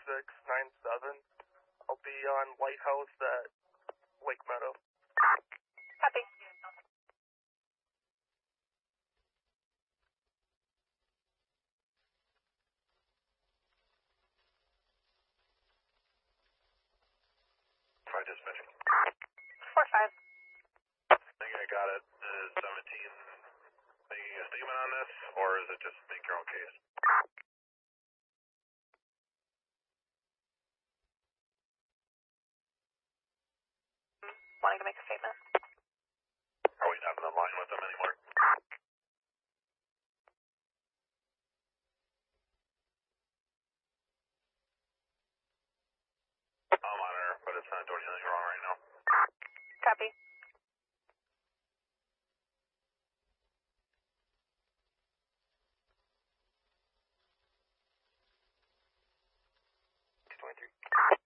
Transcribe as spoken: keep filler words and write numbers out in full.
six nine seven. I'll be on Lighthouse at Lake Meadow. Copy. Try dispatching. four five. I think I got it. Is seventeen making a statement on this, or is it just make your own case? Wanting to make a statement. Are we not in the line with them anymore? I'm on her, but it's not doing anything wrong right now. Copy. twenty-three.